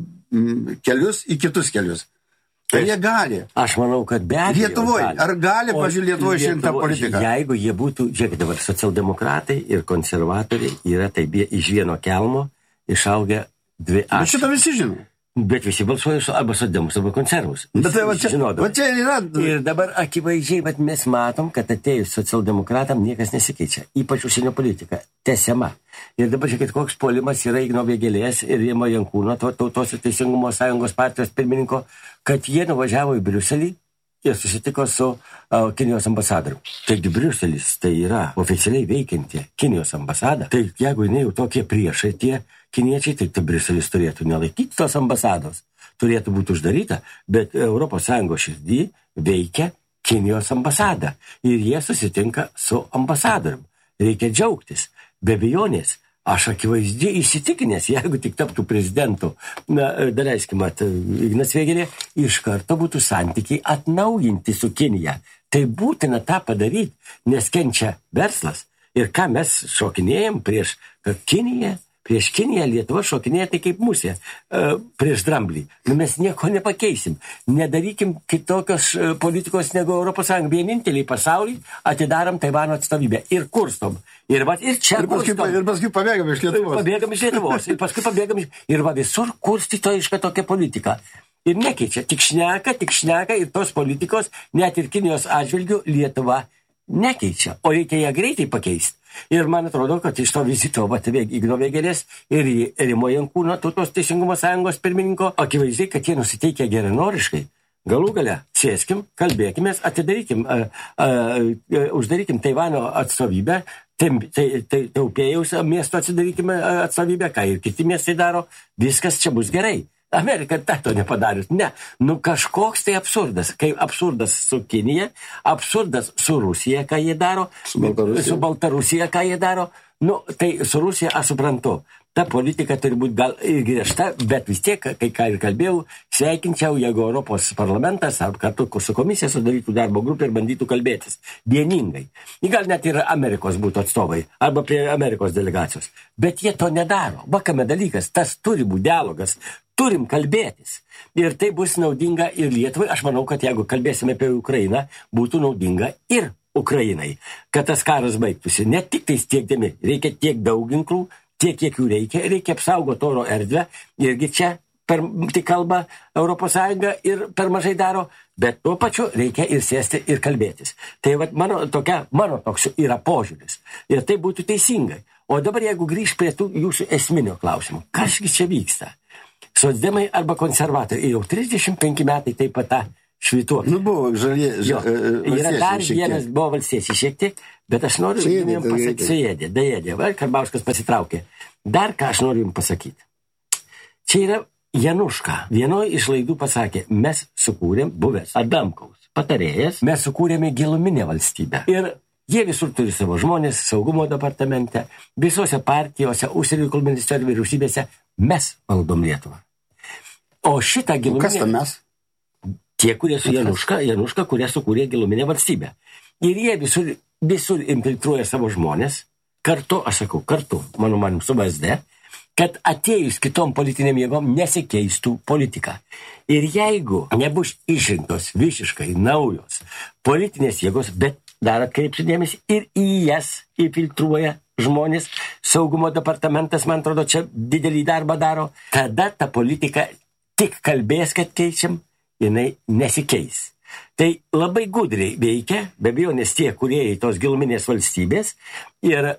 kelius į kitus kelius. Ar jie gali? Aš manau, kad be abejo. Lietuvoje. Ar gali, pažiūrėjau, Lietuvoje išrinktą politiką? Jeigu jie būtų, žiūrėkit dabar, socialdemokratai ir konservatoriai yra taip iš vieno kelmo išaugę dvi ašis. Bet šitą visi žino. Bet visi balsuoja arba socdemus, arba konservus. Bet tai va čia yra. Ir dabar akivaizdžiai, bet mes matom, kad atėjus socialdemokratam niekas nesikeičia. Ypač užsienio politika. Tęsiama. Ir dabar žiūrėkit, koks puolimas yra Igno Vėgėlės ir Rimo Jankūno, Tautos ir Teisingumo sąjungos partijos pirmininko, kad jie nuvažiavo į Briuselį ir susitiko su Kinijos ambasadoriu. Taigi Briuselis tai yra oficialiai veikianti Kinijos ambasada. Tai jeigu jinai jau tokie priešai tie kiniečiai, tai Briuselis turėtų nelaikyti tos ambasados. Turėtų būti uždaryta, bet ES širdį veikia Kinijos ambasada. Ir jie susitinka su ambasadorium. Reikia džiaugtis. Be abejonės. Aš akivaizdžiai įsitikinęs, jeigu tik taptų prezidentu, daleiskim, Ignas Vėgėlė, iš karto būtų santykiai atnaujinti su Kinija. Tai būtina tą padaryti, nes kenčia verslas. Ir ką mes šokinėjom prieš Kiniją, Lietuva šokinėja tai kaip musė prieš dramblį. Mes nieko nepakeisim. Nedarykim kitokios politikos negu ES. Vieninteliai pasaulį atidarom Taivano atstovybę ir kurstom. Ir čia kurstom. Ir paskui pabėgam iš Lietuvos. Pabėgam iš Lietuvos. Ir paskui pabėgam ir visur kurstytojiška tokia politika. Ir nekeičia. Tik šneka ir tos politikos, net ir Kinijos atžvilgių Lietuva nekeičia. O reikia ją greitai pakeisti. Ir man atrodo, kad iš to vizito Igno Vėgėlės ir Rimo Jankūno, Tautos Teisingumo sąjungos pirmininko, akivaizdžiai, kad jie nusiteikia geranoriškai. Galų gale, sėskim, kalbėkimės, uždarykim Taivano atstovybę, Taupėjaus miesto atsidarykime atstovybę, ką ir kiti miestai daro, viskas čia bus gerai. Amerika to nepadarius. Ne. Kažkoks tai absurdas. Kaip absurdas su Kinija, absurdas su Rusija, ką jie daro, su Baltarusija, ką jie daro. Tai su Rusija aš suprantu. ta politika turi būti gal ir griežta, bet vis tiek, kai ką ir kalbėjau, sveikinčiau, jeigu Europos parlamentas ar kartu su komisija sudarytų darbo grupę ir bandytų kalbėtis vieningai. Gal net ir Amerikos būtų atstovai, arba prie Amerikos delegacijos. Bet jie to nedaro. Vakame dalykas, tas turi būti dialogas, turim kalbėtis. Ir tai bus naudinga ir Lietuvai. Aš manau, kad jeigu kalbėsime apie Ukrainą, būtų naudinga ir Ukrainai, kad tas karas baigtųsi. Ne tik tais tiekdami, reikia tiek daug ginklų, tiek, kiek jų reikia apsaugoti oro erdvę, irgi čia tik kalba Europos Sąjunga ir per mažai daro, bet tuo pačiu reikia ir sėsti ir kalbėtis. Tai mano toks yra požiūris. Ir tai būtų teisingai. O dabar jeigu grįž prie tų jūsų esminio klausimų, kasgi čia vyksta? Socdemai arba konservatoriai jau 35 metai taip pat tą švytuoklį. Buvo yra dar vienas, buvo valstiečiai šiek tiek, bet aš noriu jums pasakyti. Suėdė. Karbauskis pasitraukė. Dar ką aš noriu jums pasakyti. Čia yra Januška. Vienoje iš laidų pasakė, mes sukūrėm, buvęs Adamkaus patarėjas, mes sukūrėme giluminę valstybę. Ir jie visur turi savo žmonės, saugumo departamente, visose partijose, užsienio reikalų ministerijos, vyriausybėse, mes valdom Lietuvą. O šitą giluminę... Kas tam mes? Tie, kurie su Januška, kurie sukūrė giluminę valstybę. Ir jie visur infiltruoja savo žmonės, kartu, mano manim, su VSD, kad atėjus kitom politinėm jėgom nesikeistų politika. Ir jeigu nebus išrinktos visiškai naujos politinės jėgos, bet dar atkreipsiu dėmesį, ir į jas infiltruoja žmonės, saugumo departamentas, man atrodo, čia didelį darbą daro, tada ta politika tik kalbės, kad keičiam, jinai nesikeis. Tai labai gudriai veikia, be abejo, nes tie kūrėjai tos giluminės valstybės ir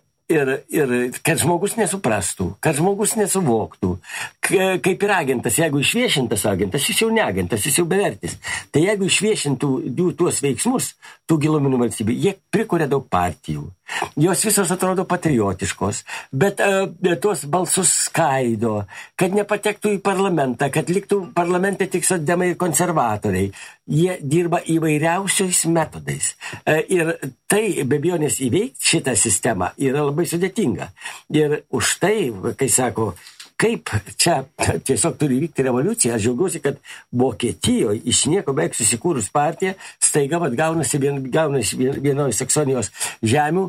kad žmogus nesuprastų, kad žmogus nesuvoktų, kaip ir agentas, jeigu išviešintas agentas, jis jau ne agentas, jis jau bevertis. Tai jeigu išviešintų jų tuos veiksmus, tų giluminių valstybių, jie prikuria daug partijų. Jos visos atrodo patriotiškos, bet tuos balsus skaido, kad nepatektų į parlamentą, kad liktų parlamente tik socdemai ir konservatoriai. Jie dirba įvairiausiais metodais. Ir tai, be abejonės, įveikti šitą sistemą yra labai sudėtinga. Ir už tai, kai sako, kaip čia tiesiog turi vykti revoliucija, aš džiaugiuosi, kad Vokietijoje iš nieko beveik susikūrus partija staiga gaunasi vienoje Saksonijos žemių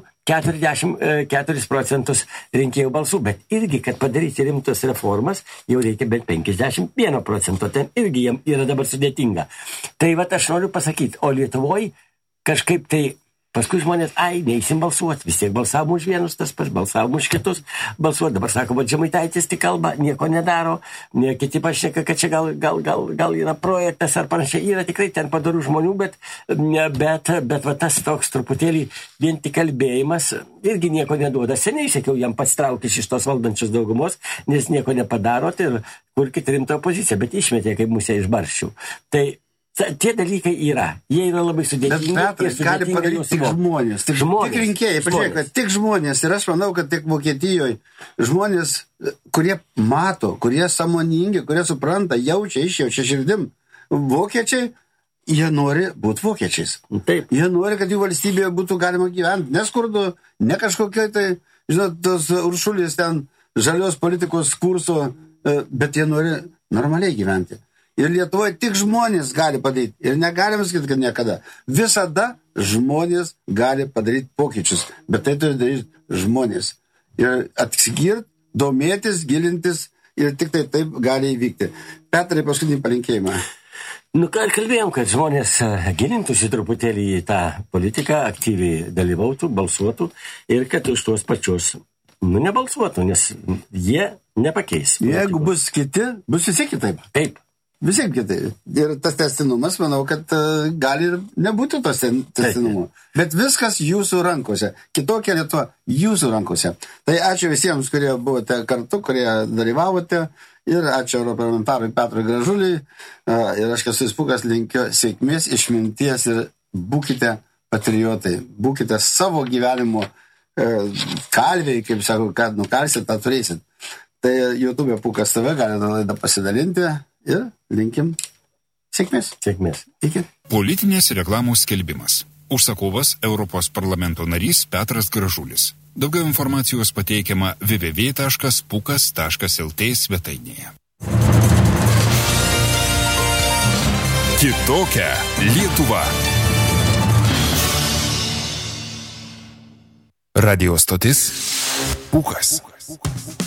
44% rinkėjų balsų, bet irgi, kad padaryti rimtas reformas, jau reikia bent 51%, ten irgi jiem yra dabar sudėtinga. Tai aš noriu pasakyti, o Lietuvoje kažkaip tai paskui žmonės, neįsim balsuoti, vis tiek balsavom už vienus, tas pats balsavom už kitus balsuoti. Dabar sako, Žemaitaitis tik kalba, nieko nedaro, kiti pašneka, kad čia gal yra projektas ar panašiai. Yra tikrai ten padorų žmonių, bet tas toks truputėlį vien tik kalbėjimas irgi nieko neduoda. Seniai sakiau, jam pats traukis iš tos valdančios daugumos, nes nieko nepadarot ir kurkit rimtą opoziciją, bet išmetė kaip musę iš barščių. Tai tie dalykai yra. Jie yra labai sudėtingi. Bet Petrai, gali padaryti tik žmonės. Tik rinkėjai, pažiūrėk, tik žmonės. Ir aš manau, kad tik Vokietijoje žmonės, kurie mato, kurie sąmoningi, kurie supranta, išjaučia širdim. Vokiečiai, jie nori būti vokiečiais. Taip. Jie nori, kad jų valstybėje būtų galima gyventi. Neskurdu, ne kažkokiai tai, tos Uršulės ten žalios politikos kurso, bet jie nori normaliai gyventi. Ir Lietuvoje tik žmonės gali padaryti. Ir negalim sakyti, kad niekada. Visada žmonės gali padaryti pokyčius. Bet tai turi daryti žmonės. Ir atsigirti, domėtis, gilintis ir tik tai taip gali įvykti. Petrai, paskutinį palinkėjimą. Kalbėjom, kad žmonės gilintųsi truputėlį į tą politiką, aktyviai dalyvautų, balsuotų ir kad už tuos pačius nebalsuotų, nes jie nepakeis. Jeigu bus kiti, bus visi kitaip. Taip. Visai kitai. Ir tas tęstinumas, manau, kad gali ir nebūti tos tęstinumo. Bet viskas jūsų rankose. Kitokia Lietuva jūsų rankose. Tai ačiū visiems, kurie buvote kartu, kurie dalyvavote. Ir ačiū europarlamentarui Petrui Gražuliui. Ir aš Kęstutis Pūkas linkiu sėkmės, išminties ir būkite patriotai. Būkite savo gyvenimo kalviai, kaip sakau, kad nukalsit, tą turėsit. Tai YouTube Pūkas TV galite laidą pasidalinti. Ir linkim sėkmės. Sėkmės. Iki. Politinės reklamos skelbimas. Užsakovas Europos parlamento narys Petras Gražulis. Daugiau informacijos pateikiama www.pukas.lt svetainėje. Kitokia Lietuva. Radio stotis Pukas.